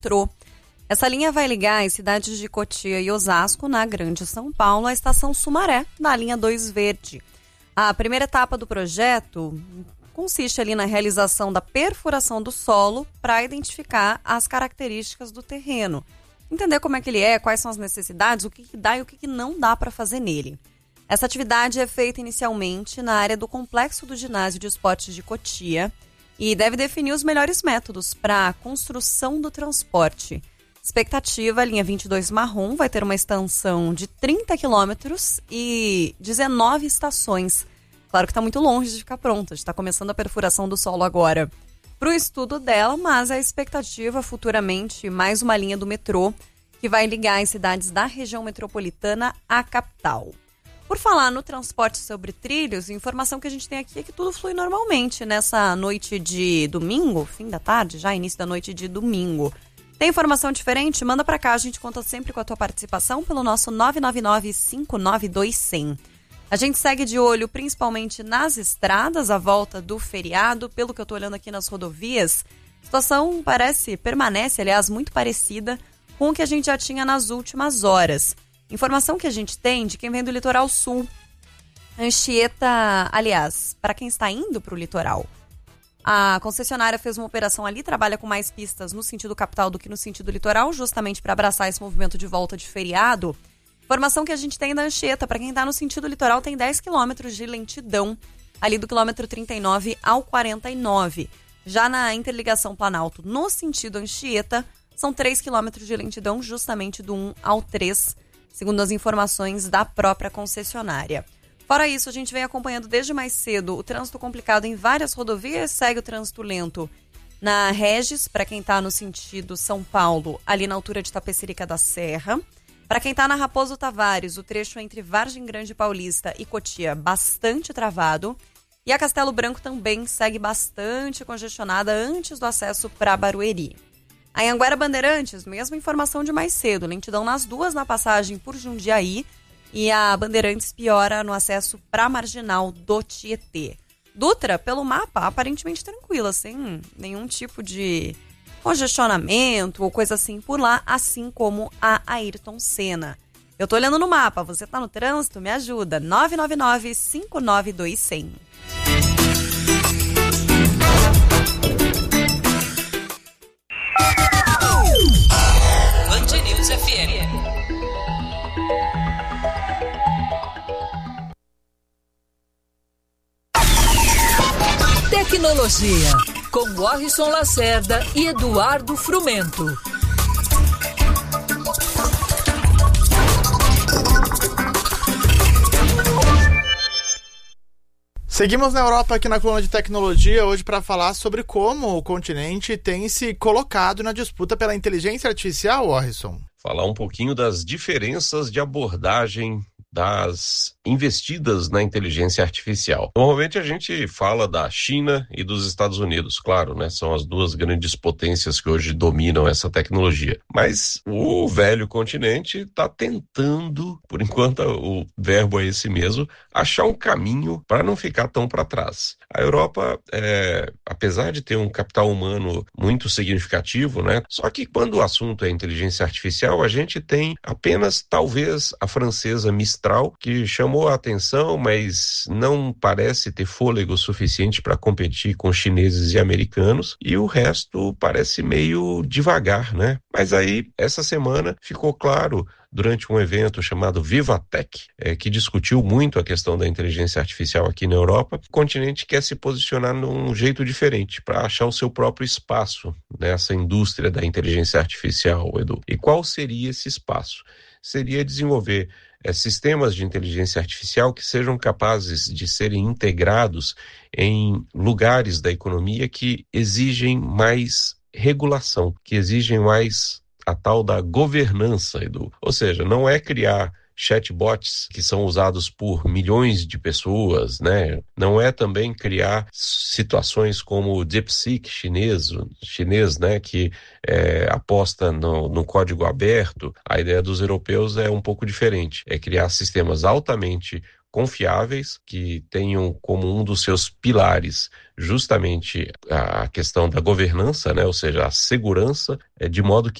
metrô. Essa linha vai ligar as cidades de Cotia e Osasco, na Grande São Paulo, à estação Sumaré, na linha 2 Verde. A primeira etapa do projeto consiste ali na realização da perfuração do solo para identificar as características do terreno. Entender como é que ele é, quais são as necessidades, o que dá e o que não dá para fazer nele. Essa atividade é feita inicialmente na área do complexo do ginásio de esportes de Cotia e deve definir os melhores métodos para a construção do transporte. Expectativa, a linha 22 marrom vai ter uma extensão de 30 quilômetros e 19 estações. Claro que está muito longe de ficar pronta, está começando a perfuração do solo agora. Para o estudo dela, mas a expectativa futuramente mais uma linha do metrô que vai ligar as cidades da região metropolitana à capital. Por falar no transporte sobre trilhos, a informação que a gente tem aqui é que tudo flui normalmente nessa noite de domingo, fim da tarde, já início da noite de domingo. Tem informação diferente? Manda pra cá, a gente conta sempre com a tua participação pelo nosso 999-592-100. A gente segue de olho principalmente nas estradas, à volta do feriado, pelo que eu tô olhando aqui nas rodovias. A situação permanece, aliás, muito parecida com o que a gente já tinha nas últimas horas. Informação que a gente tem de quem vem do litoral sul. Anchieta, aliás, para quem está indo para o litoral. A concessionária fez uma operação ali, trabalha com mais pistas no sentido capital do que no sentido litoral, justamente para abraçar esse movimento de volta de feriado. Informação que a gente tem da Anchieta, para quem está no sentido litoral, tem 10 quilômetros de lentidão, ali do quilômetro 39 ao 49. Já na interligação Planalto, no sentido Anchieta, são 3 quilômetros de lentidão, justamente do 1 ao 3, segundo as informações da própria concessionária. Fora isso, a gente vem acompanhando desde mais cedo o trânsito complicado em várias rodovias, segue o trânsito lento na Regis, para quem está no sentido São Paulo, ali na altura de Tapecerica da Serra. Para quem está na Raposo Tavares, o trecho entre Vargem Grande Paulista e Cotia bastante travado. E a Castelo Branco também segue bastante congestionada antes do acesso para Barueri. A Anhanguera Bandeirantes, mesma informação de mais cedo, lentidão nas duas na passagem por Jundiaí, e a Bandeirantes piora no acesso para a Marginal do Tietê. Dutra, pelo mapa, aparentemente tranquila, sem nenhum tipo de congestionamento ou coisa assim por lá, assim como a Ayrton Senna. Eu tô olhando no mapa, você tá no trânsito? Me ajuda, 999-592-100. Band News FM. Tecnologia, com Warrison Lacerda e Eduardo Frumento. Seguimos na Europa aqui na coluna de tecnologia hoje para falar sobre como o continente tem se colocado na disputa pela inteligência artificial, Warrison. Falar um pouquinho das diferenças de abordagem das investidas na inteligência artificial. Normalmente a gente fala da China e dos Estados Unidos, claro, né? São as duas grandes potências que hoje dominam essa tecnologia. Mas o velho continente está tentando, por enquanto o verbo é esse mesmo, achar um caminho para não ficar tão para trás. A Europa, apesar de ter um capital humano muito significativo, né? Só que quando o assunto é inteligência artificial, a gente tem apenas, talvez, a francesa Mistral, que chamou a atenção, mas não parece ter fôlego suficiente para competir com chineses e americanos, e o resto parece meio devagar, né? Mas aí, essa semana, ficou claro, durante um evento chamado Vivatech, que discutiu muito a questão da inteligência artificial aqui na Europa, o continente quer se posicionar num jeito diferente, para achar o seu próprio espaço nessa indústria da inteligência artificial, Edu. E qual seria esse espaço? Seria desenvolver sistemas de inteligência artificial que sejam capazes de serem integrados em lugares da economia que exigem mais regulação, que exigem mais a tal da governança, Edu. Ou seja, não é criar chatbots que são usados por milhões de pessoas, né? Não é também criar situações como o DeepSeek chinês, né? Que aposta no código aberto. A ideia dos europeus é um pouco diferente. É criar sistemas altamente confiáveis, que tenham como um dos seus pilares justamente a questão da governança, né? Ou seja, a segurança, de modo que